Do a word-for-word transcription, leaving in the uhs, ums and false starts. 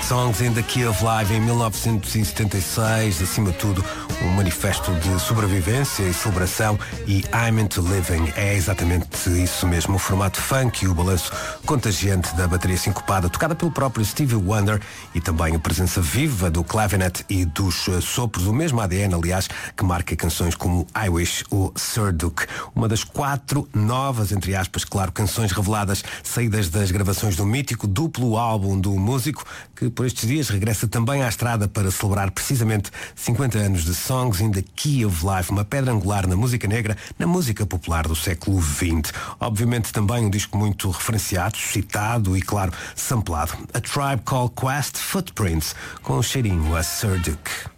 Songs in the Key of Life em mil novecentos e setenta e seis, acima de tudo um manifesto de sobrevivência e celebração, e I'm into living é exatamente isso mesmo, o formato funk e o balanço contagiante da bateria sincopada tocada pelo próprio Stevie Wonder, e também a presença viva do clavinet e dos sopros, o mesmo A D N aliás que marca canções como I Wish ou Sir Duke, uma das quatro novas, entre aspas, claro, canções reveladas saídas das gravações do mítico duplo álbum do músico, que por estes dias regressa também à estrada para celebrar precisamente cinquenta anos de Songs in the Key of Life, uma pedra angular na música negra, na música popular do século vinte. Obviamente também um disco muito referenciado, citado e, claro, samplado. A Tribe Called Quest, Footprints, com um cheirinho a Sir Duke.